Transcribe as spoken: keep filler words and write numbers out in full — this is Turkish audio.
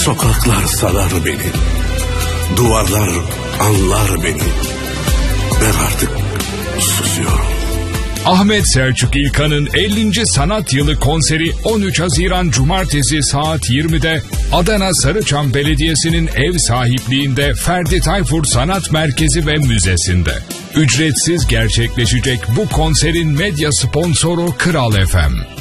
Sokaklar sarar beni. Duvarlar anlar beni. Ben artık susuyorum. Ahmet Selçuk İlkan'ın ellinci sanat yılı konseri on üç Haziran Cumartesi saat yirmide Adana Sarıçam Belediyesi'nin ev sahipliğinde Ferdi Tayfur Sanat Merkezi ve Müzesi'nde. Ücretsiz gerçekleşecek bu konserin medya sponsoru Kral F M.